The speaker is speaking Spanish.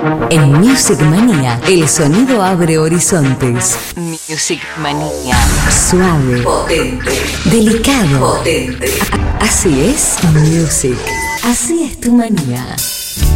En Music Manía, el sonido abre horizontes. Music Manía. Suave. Potente. Delicado. Potente. Así es Music. Así es tu manía.